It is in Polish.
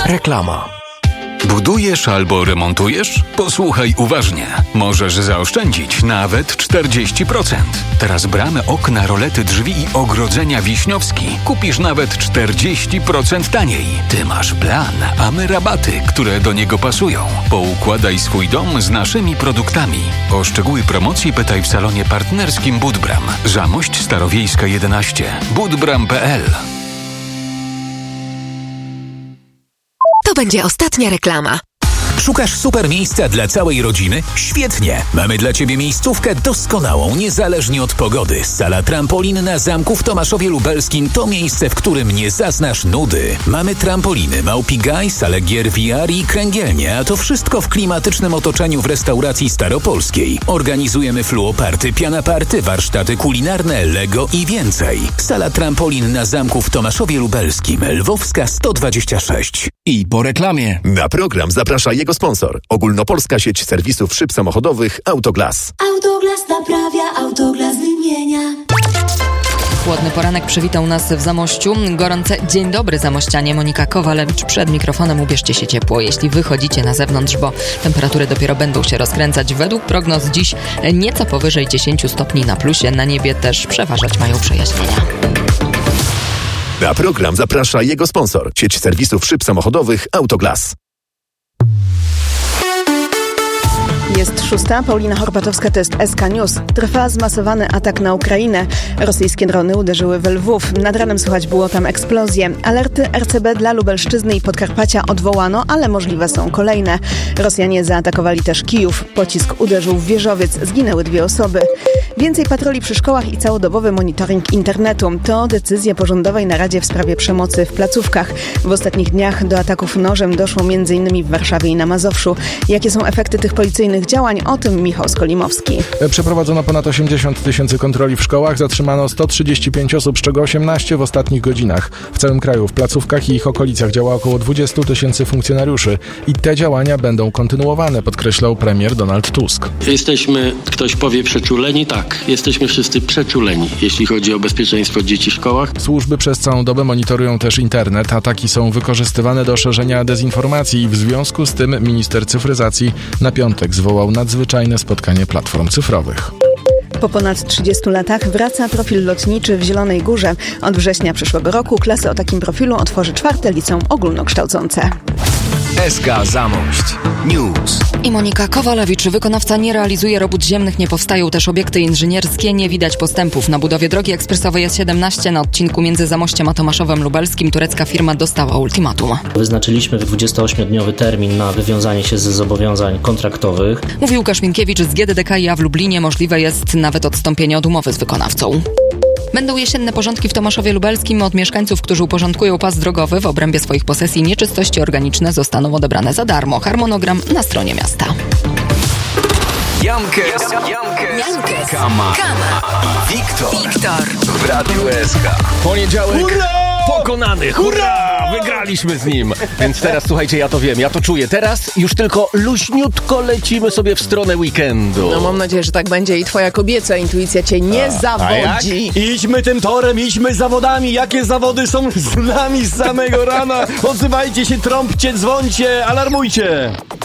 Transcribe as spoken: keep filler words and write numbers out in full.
Reklama. Budujesz albo remontujesz? Posłuchaj uważnie. Możesz zaoszczędzić nawet czterdzieści procent. Teraz bramy, okna, rolety, drzwi i ogrodzenia Wiśniowski kupisz nawet czterdzieści procent taniej. Ty masz plan, a my rabaty, które do niego pasują. Poukładaj swój dom z naszymi produktami. O szczegóły promocji pytaj w salonie partnerskim Budbram. Zamość Starowiejska jedenaście. budbram kropka p l. To będzie ostatnia reklama. Szukasz super miejsca dla całej rodziny? Świetnie! Mamy dla Ciebie miejscówkę doskonałą, niezależnie od pogody. Sala trampolin na zamku w Tomaszowie Lubelskim to miejsce, w którym nie zaznasz nudy. Mamy trampoliny, małpi gaj, salę gier V R i kręgielnie, a to wszystko w klimatycznym otoczeniu w restauracji staropolskiej. Organizujemy fluoparty, pianaparty, warsztaty kulinarne, Lego i więcej. Sala trampolin na zamku w Tomaszowie Lubelskim, Lwowska sto dwadzieścia sześć. I po reklamie. Na program zaprasza jego sponsor. Ogólnopolska sieć serwisów szyb samochodowych Autoglas. Autoglas naprawia, Autoglas wymienia. Chłodny poranek przywitał nas w Zamościu. Gorące dzień dobry zamościanie. Monika Kowalewicz przed mikrofonem. Ubierzcie się ciepło, jeśli wychodzicie na zewnątrz, bo temperatury dopiero będą się rozkręcać. Według prognoz dziś nieco powyżej dziesięć stopni na plusie. Na niebie też przeważać mają przejaśnienia. Na program zaprasza jego sponsor. Sieć serwisów szyb samochodowych Autoglas. Jest szósta. Paulina Horbatowska, to jest S K News. Trwa zmasowany atak na Ukrainę. Rosyjskie drony uderzyły w Lwów. Nad ranem słychać było tam eksplozje. Alerty R C B dla Lubelszczyzny i Podkarpacia odwołano, ale możliwe są kolejne. Rosjanie zaatakowali też Kijów. Pocisk uderzył w wieżowiec. Zginęły dwie osoby. Więcej patroli przy szkołach i całodobowy monitoring internetu. To decyzja po rządowej naradzie w sprawie przemocy w placówkach. W ostatnich dniach do ataków nożem doszło m.in. w Warszawie i na Mazowszu. Jakie są efekty tych policyjnych działań? O tym Michał Skolimowski. Przeprowadzono ponad osiemdziesiąt tysięcy kontroli w szkołach, zatrzymano sto trzydzieści pięć osób, z czego osiemnaście w ostatnich godzinach. W całym kraju w placówkach i ich okolicach działa około dwadzieścia tysięcy funkcjonariuszy i te działania będą kontynuowane, podkreślał premier Donald Tusk. Jesteśmy, ktoś powie, przeczuleni? Tak, jesteśmy wszyscy przeczuleni, jeśli chodzi o bezpieczeństwo dzieci w szkołach. Służby przez całą dobę monitorują też internet. Ataki są wykorzystywane do szerzenia dezinformacji i w związku z tym minister cyfryzacji na piątek zwołał nadzwyczajne spotkanie platform cyfrowych. Po ponad trzydziestu latach wraca profil lotniczy w Zielonej Górze. Od września przyszłego roku klasy o takim profilu otworzy czwarte liceum ogólnokształcące. S K Zamość News. I Monika Kowalewicz. Wykonawca nie realizuje robót ziemnych, nie powstają też obiekty inżynierskie, nie widać postępów. Na budowie drogi ekspresowej S siedemnaście na odcinku między Zamościem a Tomaszowem Lubelskim turecka firma dostała ultimatum. Wyznaczyliśmy dwudziestoośmiodniowy termin na wywiązanie się ze zobowiązań kontraktowych. Mówi Łukasz Minkiewicz z G D D K i A w Lublinie. Możliwe jest nawet odstąpienie od umowy z wykonawcą. Będą jesienne porządki w Tomaszowie Lubelskim. Od mieszkańców, którzy uporządkują pas drogowy w obrębie swoich posesji, nieczystości organiczne zostaną odebrane za darmo. Harmonogram na stronie miasta. Jankes, Jankes, Jankes, Kama, Kama, Wiktor, Wiktor w Radiu S K. Poniedziałek pokonany, hurra! Wygraliśmy z nim. Więc teraz, słuchajcie, ja to wiem, ja to czuję. Teraz już tylko luźniutko lecimy sobie w stronę weekendu. No mam nadzieję, że tak będzie i twoja kobieca intuicja cię nie a, zawodzi. A idźmy tym torem, idźmy zawodami. Jakie zawody są z nami z samego rana? Odzywajcie się, trąbcie, dzwońcie, alarmujcie.